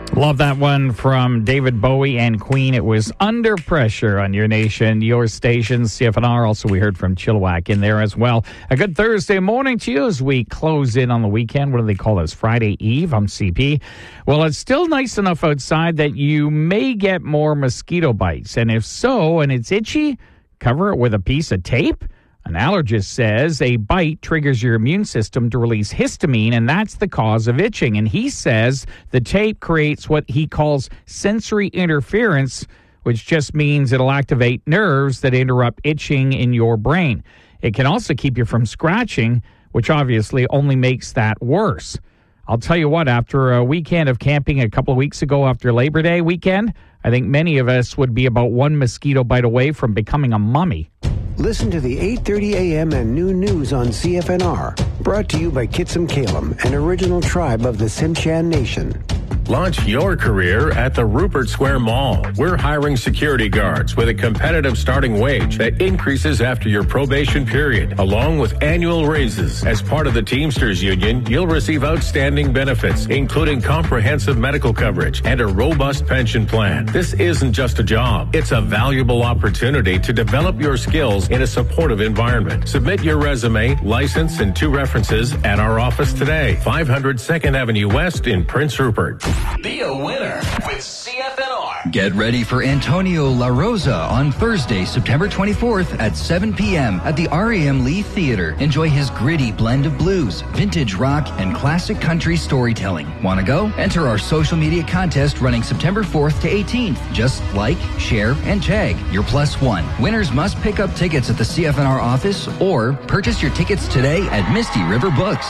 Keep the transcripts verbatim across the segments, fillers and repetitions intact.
Love that one from David Bowie and Queen. It was Under Pressure on your nation, your station, C F N R. Also, we heard from Chilliwack in there as well. A good Thursday morning to you as we close in on the weekend. What do they call this? Friday Eve. I'm C P. Well, it's still nice enough outside that you may get more mosquito bites. And if so, and it's itchy, cover it with a piece of tape. An allergist says a bite triggers your immune system to release histamine, and that's the cause of itching. And he says the tape creates what he calls sensory interference, which just means it'll activate nerves that interrupt itching in your brain. It can also keep you from scratching, which obviously only makes that worse. I'll tell you what, after a weekend of camping a couple of weeks ago after Labor Day weekend, I think many of us would be about one mosquito bite away from becoming a mummy. Listen to the eight thirty a.m. and noon news on C F N R. Brought to you by Kitsum Kalem, an original tribe of the Tsimshian Nation. Launch your career at the Rupert Square Mall. We're hiring security guards with a competitive starting wage that increases after your probation period, along with annual raises. As part of the Teamsters Union, you'll receive outstanding benefits, including comprehensive medical coverage and a robust pension plan. This isn't just a job. It's a valuable opportunity to develop your skills in a supportive environment. Submit your resume, license, and two references at our office today, five hundred second Avenue West in Prince Rupert. Be a winner with C F N R. Get ready for Antonio La Rosa on Thursday, September twenty-fourth at seven p.m. at the R E M Lee Theater. Enjoy his gritty blend of blues, vintage rock, and classic country storytelling. Want to go? Enter our social media contest running September fourth to eighteenth. Just like, share, and tag your plus one. Winners must pick up tickets at the C F N R office or purchase your tickets today at Misty River Books.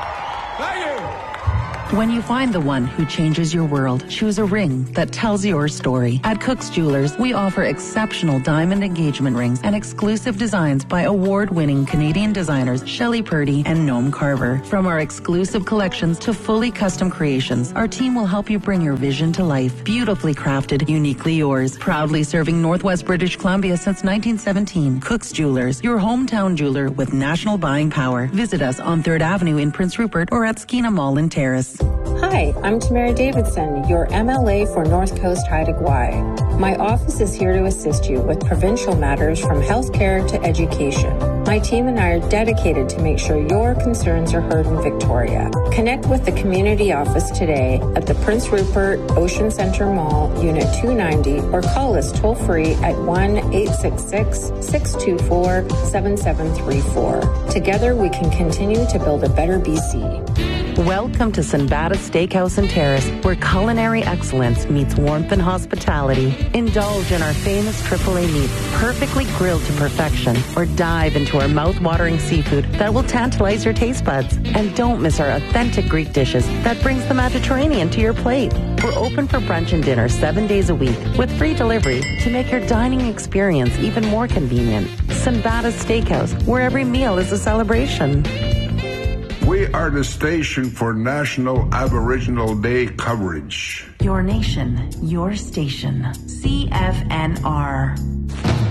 When you find the one who changes your world, choose a ring that tells your story. At Cook's Jewelers, we offer exceptional diamond engagement rings and exclusive designs by award-winning Canadian designers Shelley Purdy and Noam Carver. From our exclusive collections to fully custom creations, our team will help you bring your vision to life. Beautifully crafted, uniquely yours. Proudly serving Northwest British Columbia since nineteen seventeen. Cook's Jewelers, your hometown jeweler with national buying power. Visit us on third Avenue in Prince Rupert or at Skeena Mall in Terrace. Hi, I'm Tamara Davidson, your M L A for North Coast Haida Gwaii. My office is here to assist you with provincial matters from healthcare to education. My team and I are dedicated to make sure your concerns are heard in Victoria. Connect with the community office today at the Prince Rupert Ocean Center Mall, Unit two ninety, or call us toll-free at one eight six six, six two four, seven seven three four. Together we can continue to build a better B C. Welcome to Sinbada Steakhouse and Terrace, where culinary excellence meets warmth and hospitality. Indulge in our famous triple A meats, perfectly grilled to perfection, or dive into our mouth-watering seafood that will tantalize your taste buds. And don't miss our authentic Greek dishes that brings the Mediterranean to your plate. We're open for brunch and dinner seven days a week with free delivery to make your dining experience even more convenient. Sinbada Steakhouse, where every meal is a celebration. We are the station for National Aboriginal Day coverage. Your nation, your station. C F N R.